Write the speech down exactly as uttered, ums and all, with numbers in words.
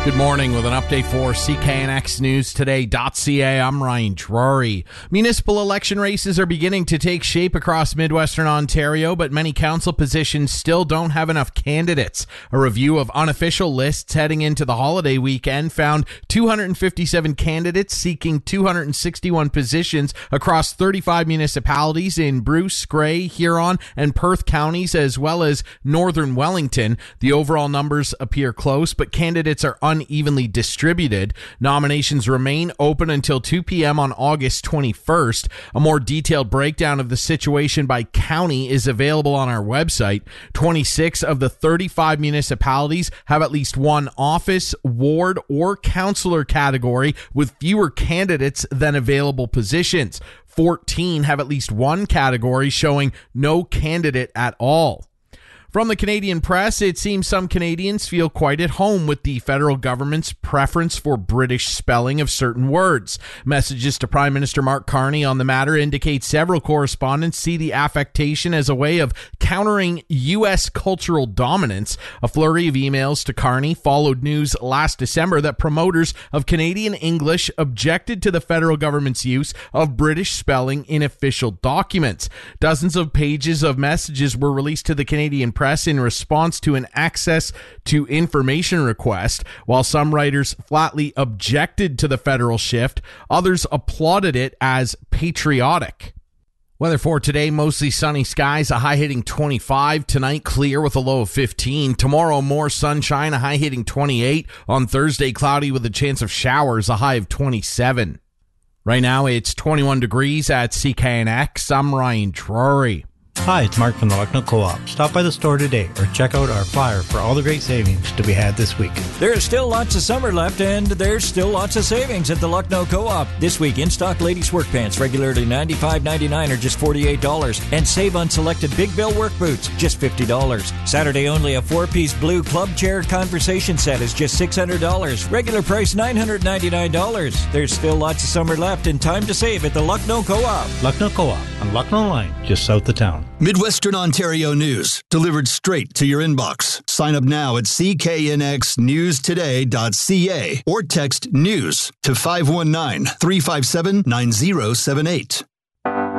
Good morning with an update for C K N X News Today dot C A. I'm Ryan Drury. Municipal election races are beginning to take shape across Midwestern Ontario, but many council positions still don't have enough candidates. A review of unofficial lists heading into the holiday weekend found two hundred fifty-seven candidates seeking two hundred sixty-one positions across thirty-five municipalities in Bruce, Grey, Huron, and Perth counties, as well as northern Wellington. The overall numbers appear close, but candidates are unevenly distributed. Nominations remain open until two p.m. on August twenty-first. A more detailed breakdown of the situation by county is available on our website. twenty-six of the thirty-five municipalities have at least one office, ward, or councillor category with fewer candidates than available positions. fourteen have at least one category showing no candidate at all. From the Canadian press, it seems some Canadians feel quite at home with the federal government's preference for British spelling of certain words. Messages to Prime Minister Mark Carney on the matter indicate several correspondents see the affectation as a way of countering U S cultural dominance. A flurry of emails to Carney followed news last December that promoters of Canadian English objected to the federal government's use of British spelling in official documents. Dozens of pages of messages were released to the Canadian press in response to an access to information request. While some writers flatly objected to the federal shift, others applauded it as patriotic. Weather for today, mostly sunny skies, a high hitting twenty-five. Tonight, clear with a low of fifteen. Tomorrow, more sunshine, a high hitting twenty-eight. On Thursday, cloudy with a chance of showers, a high of twenty-seven. Right now, it's twenty-one degrees at C K N X. I'm Ryan Drury. Hi, it's Mark from the Lucknow Co-op. Stop by the store today or check out our flyer for all the great savings to be had this week. There's still lots of summer left, and there's still lots of savings at the Lucknow Co-op. This week, in-stock ladies' work pants, regularly ninety-five ninety-nine or just forty-eight dollars. And save on selected Big Bill work boots, just fifty dollars. Saturday only, a four-piece blue club chair conversation set is just six hundred dollars. Regular price nine hundred ninety-nine dollars. There's still lots of summer left and time to save at the Lucknow Co-op. Lucknow Co-op on Lucknow Line, just south of town. Midwestern Ontario news, delivered straight to your inbox. Sign up now at C K N X News Today dot C A or text NEWS to five one nine, three five seven, nine zero seven eight.